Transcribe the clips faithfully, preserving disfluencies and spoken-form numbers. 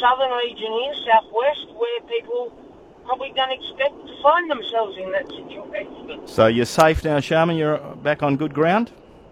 southern region here, southwest, where people probably don't expect to find themselves in that situation. So you're safe now, Sharman? You're back on good ground?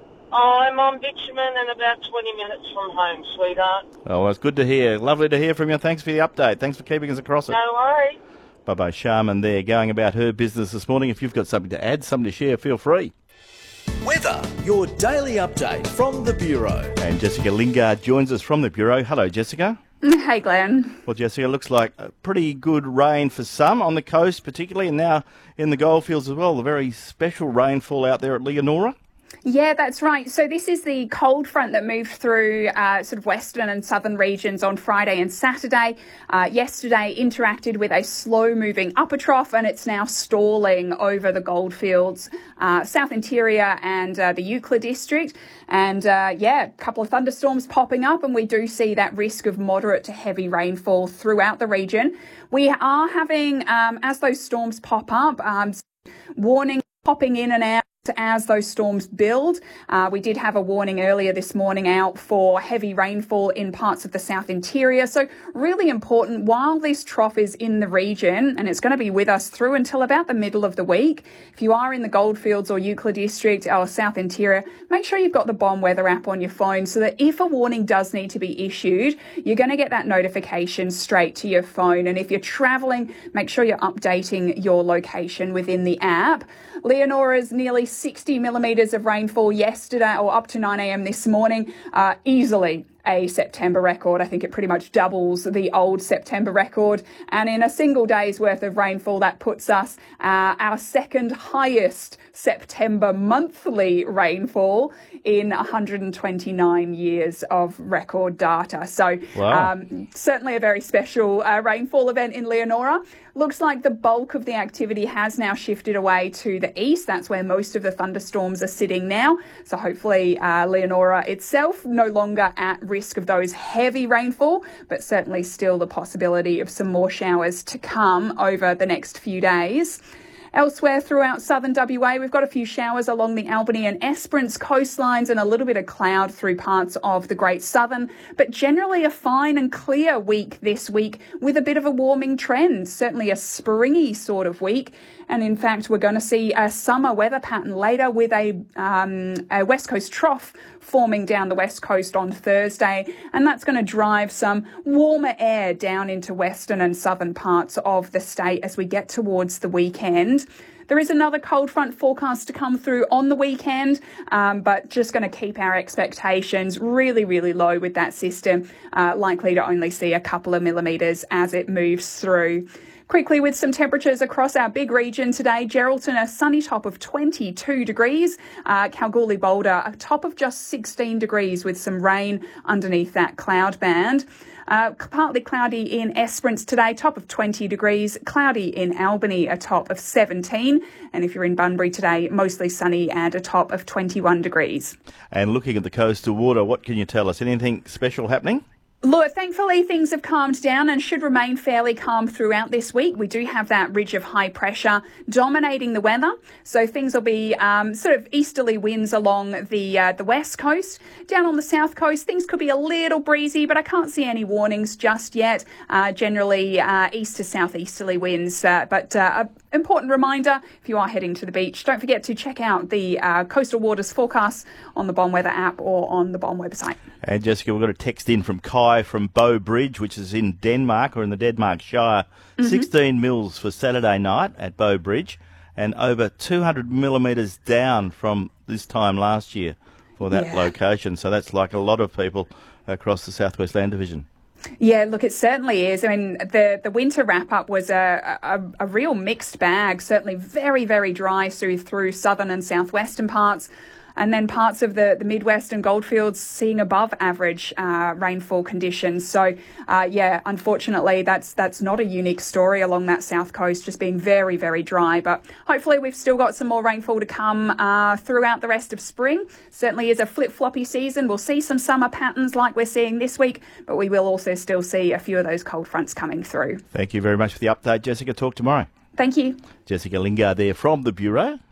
I'm on bitumen and about twenty minutes from home, sweetheart. Oh, well, it's good to hear. Lovely to hear from you. Thanks for the update. Thanks for keeping us across it. No worries. Bye-bye, Sharman there, going about her business this morning. If you've got something to add, something to share, feel free. Weather, your daily update from the Bureau. And Jessica Lingard joins us from the Bureau. Hello, Jessica. Hey, Glenn. Well, Jessica, looks like a pretty good rain for some on the coast particularly, and now in the goldfields as well. A very special rainfall out there at Leonora. Yeah, that's right. So this is the cold front that moved through uh, sort of western and southern regions on Friday and Saturday. Uh, yesterday interacted with a slow-moving upper trough, and it's now stalling over the goldfields, uh, South Interior and uh, the Euclid district. And uh, yeah, a couple of thunderstorms popping up, and we do see that risk of moderate to heavy rainfall throughout the region. We are having, um, as those storms pop up, um, warning popping in and out as those storms build. Uh, we did have a warning earlier this morning out for heavy rainfall in parts of the South Interior. So really important while this trough is in the region, and it's going to be with us through until about the middle of the week. If you are in the Goldfields or Euclid District or South Interior, make sure you've got the Bomb Weather app on your phone so that if a warning does need to be issued, you're going to get that notification straight to your phone. And if you're travelling, make sure you're updating your location within the app. Leonora's nearly sixty millimetres of rainfall yesterday, or up to nine a.m. this morning, uh, easily a September record. I think it pretty much doubles the old September record. And in a single day's worth of rainfall, that puts us uh, our second highest September monthly rainfall in one hundred twenty-nine years of record data. So wow. um, certainly a very special uh, rainfall event in Leonora. Looks like the bulk of the activity has now shifted away to the east. That's where most of the thunderstorms are sitting now. So hopefully uh, Leonora itself no longer at risk of those heavy rainfall, but certainly still the possibility of some more showers to come over the next few days. Elsewhere throughout southern W A, we've got a few showers along the Albany and Esperance coastlines and a little bit of cloud through parts of the Great Southern, but generally a fine and clear week this week with a bit of a warming trend, certainly a springy sort of week. And in fact, we're going to see a summer weather pattern later with a, um, a west coast trough forming down the west coast on Thursday. And that's going to drive some warmer air down into western and southern parts of the state as we get towards the weekend. There is another cold front forecast to come through on the weekend, um, but just going to keep our expectations really, really low with that system, uh, likely to only see a couple of millimetres as it moves through. Quickly with some temperatures across our big region today, Geraldton a sunny top of twenty-two degrees, uh, Kalgoorlie Boulder a top of just sixteen degrees with some rain underneath that cloud band. Uh, partly cloudy in Esperance today, top of twenty degrees, cloudy in Albany, a top of seventeen. And if you're in Bunbury today, mostly sunny and a top of twenty-one degrees. And looking at the coastal water, what can you tell us? Anything special happening? Look, thankfully things have calmed down and should remain fairly calm throughout this week. We do have that ridge of high pressure dominating the weather, so things will be um, sort of easterly winds along the uh, the west coast. Down on the south coast, things could be a little breezy, but I can't see any warnings just yet. Uh, generally uh, east to southeasterly winds, uh, but uh, a important reminder, if you are heading to the beach, don't forget to check out the uh, coastal waters forecasts on the Bomb Weather app or on the Bomb website. And Jessica, we've got a text in from Kai from Bow Bridge, which is in Denmark or in the Denmark Shire. Mm-hmm. sixteen mils for Saturday night at Bow Bridge and over two hundred millimetres down from this time last year for that yeah. location. So that's like a lot of people across the South West Land Division. Yeah, look, it certainly is. I mean, the, the winter wrap-up was a, a, a real mixed bag, certainly very, very dry through, through southern and southwestern parts. And then parts of the, the Midwest and Goldfields seeing above average uh, rainfall conditions. So, uh, yeah, unfortunately, that's that's not a unique story along that south coast, just being very, very dry. But hopefully we've still got some more rainfall to come uh, throughout the rest of spring. Certainly is a flip-floppy season. We'll see some summer patterns like we're seeing this week, but we will also still see a few of those cold fronts coming through. Thank you very much for the update, Jessica. Talk tomorrow. Thank you. Jessica Lingard there from the Bureau.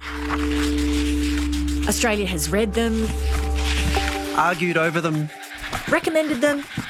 Australia has read them, argued over them, recommended them,